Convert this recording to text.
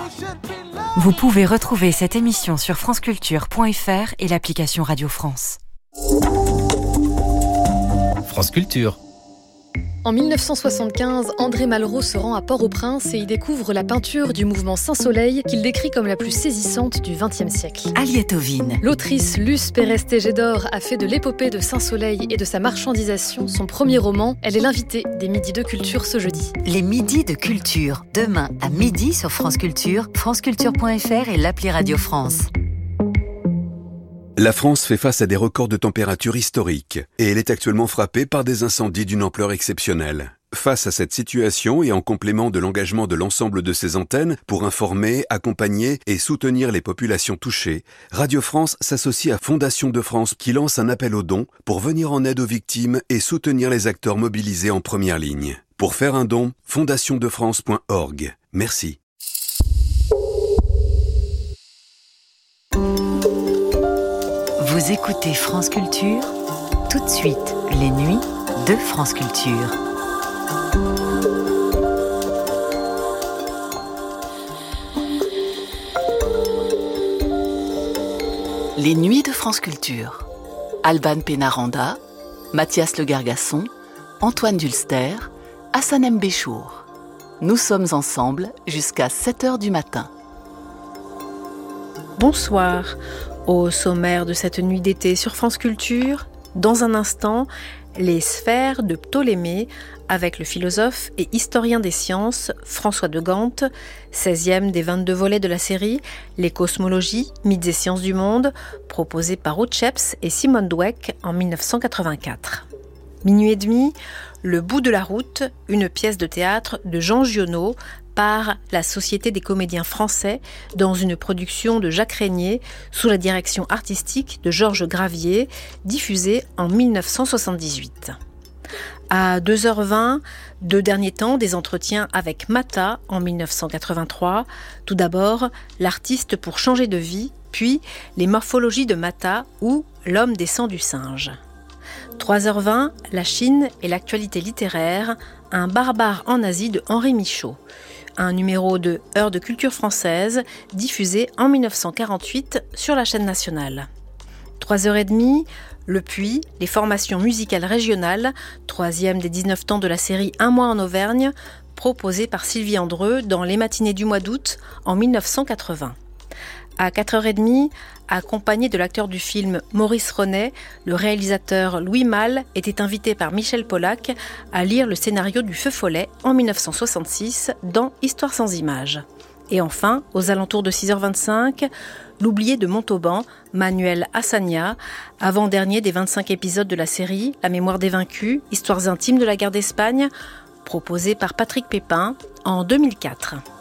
Vous pouvez retrouver cette émission sur franceculture.fr et l'application Radio France. France Culture. En 1975, André Malraux se rend à Port-au-Prince et y découvre la peinture du mouvement Saint-Soleil qu'il décrit comme la plus saisissante du XXe siècle. Aliette Ovine. L'autrice Luce Pérez-Tégédor a fait de l'épopée de Saint-Soleil et de sa marchandisation son premier roman. Elle est l'invitée des Midis de Culture ce jeudi. Les Midis de Culture, demain à midi sur France Culture, franceculture.fr et l'appli Radio France. La France fait face à des records de température historiques et elle est actuellement frappée par des incendies d'une ampleur exceptionnelle. Face à cette situation et en complément de l'engagement de l'ensemble de ses antennes pour informer, accompagner et soutenir les populations touchées, Radio France s'associe à Fondation de France qui lance un appel aux dons pour venir en aide aux victimes et soutenir les acteurs mobilisés en première ligne. Pour faire un don, fondationdefrance.org. Merci. Vous écoutez France Culture, tout de suite, les nuits de France Culture. Les nuits de France Culture. Alban Pénaranda, Mathias Le Gargasson, Antoine Dulster, Hassanem Béchour. Nous sommes ensemble jusqu'à 7h du matin. Bonsoir. Au sommaire de cette nuit d'été sur France Culture, dans un instant, les sphères de Ptolémée avec le philosophe et historien des sciences François de Gant, 16e des 22 volets de la série Les cosmologies, mythes et sciences du monde, proposé par Otscheps et Simone Dweck en 1984. Minuit et demi, Le bout de la route, une pièce de théâtre de Jean Giono par la Société des comédiens français dans une production de Jacques Régnier sous la direction artistique de Georges Gravier, diffusée en 1978. À 2h20, deux derniers temps des entretiens avec Mata en 1983. Tout d'abord, l'artiste pour changer de vie, puis les morphologies de Mata ou l'homme des sangs du singe. 3h20, la Chine et l'actualité littéraire, un barbare en Asie de Henri Michaud. Un numéro de Heure de culture française diffusé en 1948 sur la chaîne nationale. 3h30, Le Puy, les formations musicales régionales, 3e des 19 temps de la série Un mois en Auvergne, proposée par Sylvie Andreu dans Les matinées du mois d'août en 1980. À 4h30, accompagné de l'acteur du film Maurice Ronet, le réalisateur Louis Malle était invité par Michel Polac à lire le scénario du Feu Follet en 1966 dans Histoire sans images. Et enfin, aux alentours de 6h25, L'oublié de Montauban, Manuel Hassania, avant-dernier des 25 épisodes de la série La mémoire des vaincus, histoires intimes de la guerre d'Espagne, proposé par Patrick Pépin en 2004.